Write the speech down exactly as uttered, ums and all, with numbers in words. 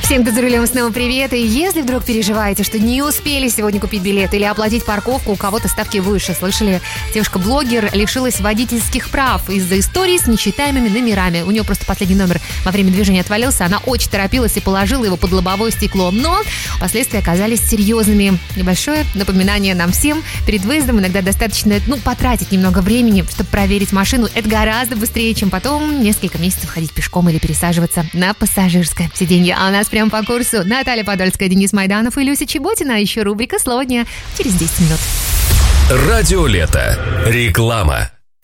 Всем, кто за рулем, снова привет. И если вдруг переживаете, что не успели сегодня купить билет или оплатить парковку, у кого-то ставки выше. Слышали? Девушка-блогер лишилась водительских прав из-за истории с нечитаемыми номерами. У нее просто последний номер во время движения отвалился. Она очень торопилась и положила его под лобовое стекло. Но последствия оказались серьезными. Небольшое напоминание нам всем. Перед выездом иногда достаточно, ну, потратить немного времени, чтобы проверить машину. Это гораздо быстрее, чем потом несколько месяцев ходить пешком или пересаживаться на пассажирское сиденье. А у нас прям по курсу Наталья Подольская, Денис Майданов и Люся Чеботина. А еще рубрика «Слово дня» через десять минут. Радио Лето. Реклама.